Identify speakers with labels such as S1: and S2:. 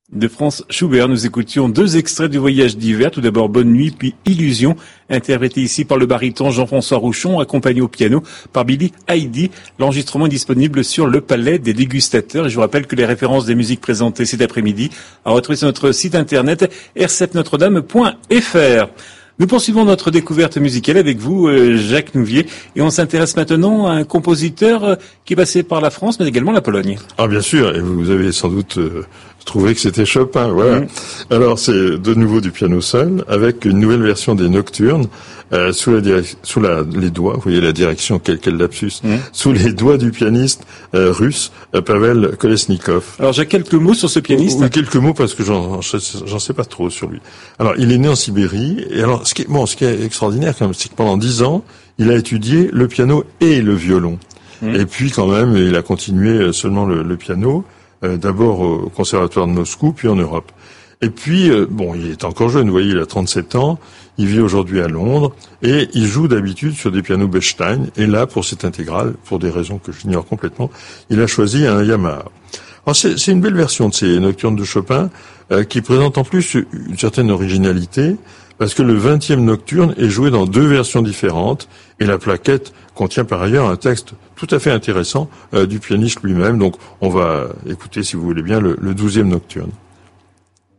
S1: De Franz Schubert, nous écoutions deux extraits du Voyage d'hiver. Tout d'abord Bonne nuit, puis Illusion, interprété ici par le baryton Jean-François Rouchon, accompagné au piano par Billy Heidi. L'enregistrement est disponible sur le Palais des Dégustateurs. Et je vous rappelle que les références des musiques présentées cet après-midi à retrouver sur notre site internet r7notredame.fr. Nous poursuivons notre découverte musicale avec vous, Jacques Nouvier, et on s'intéresse maintenant à un compositeur qui est passé par la France, mais également la Pologne.
S2: Ah, bien sûr, et vous avez sans doute trouvé que c'était Chopin, voilà. Alors, c'est de nouveau du piano seul, avec une nouvelle version des Nocturnes, sous les doigts, vous voyez la direction, quel lapsus, sous les doigts du pianiste russe, Pavel Kolesnikov.
S1: Alors, j'ai quelques mots sur ce pianiste.
S2: Oui, quelques mots, parce que j'en sais pas trop sur lui. Alors, il est né en Sibérie, et alors, ce qui est extraordinaire, quand même, c'est que pendant 10 ans, il a étudié le piano et le violon. Et puis, quand même, il a continué seulement le piano, d'abord au Conservatoire de Moscou, puis en Europe. Et puis, il est encore jeune, vous voyez, il a 37 ans, il vit aujourd'hui à Londres, et il joue d'habitude sur des pianos Bechstein, et là, pour cette intégrale, pour des raisons que j'ignore complètement, il a choisi un Yamaha. Alors, c'est une belle version de ces Nocturnes de Chopin, qui présente en plus une certaine originalité, parce que le 20e Nocturne est joué dans deux versions différentes, et la plaquette contient par ailleurs un texte tout à fait intéressant du pianiste lui-même. Donc on va écouter, si vous voulez bien, le 12e Nocturne.